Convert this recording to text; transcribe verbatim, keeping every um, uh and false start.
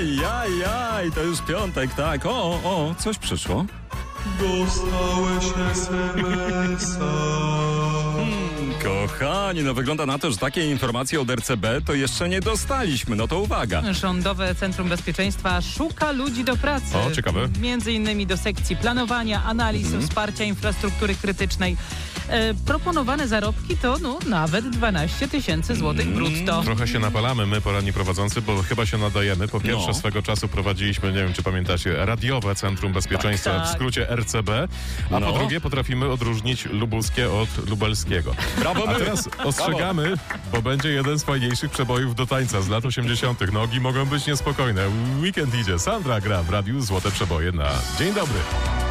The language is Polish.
Aj, aj, aj, to już piątek, tak. O, o, coś przyszło. Dostałeś es em es a. Hmm, kochani, no wygląda na to, że takiej informacji od er ce be to jeszcze nie dostaliśmy. No to uwaga. Rządowe Centrum Bezpieczeństwa szuka ludzi do pracy. O, ciekawe. Między innymi do sekcji planowania, analiz, Mhm. wsparcia infrastruktury krytycznej. E, proponowane zarobki to no, nawet dwanaście tysięcy złotych brutto. Trochę się napalamy my, poranni prowadzący, bo chyba się nadajemy. Po pierwsze, No. swego czasu prowadziliśmy, nie wiem czy pamiętacie, radiowe Centrum Bezpieczeństwa, Tak, tak. w skrócie er ce be, a No. po drugie potrafimy odróżnić lubuskie od lubelskiego. Brawo, A my. teraz ostrzegamy, bo będzie jeden z fajniejszych przebojów do tańca z lat osiemdziesiątych. Nogi mogą być niespokojne. Weekend idzie. Sandra gra w radiu Złote Przeboje na Dzień Dobry.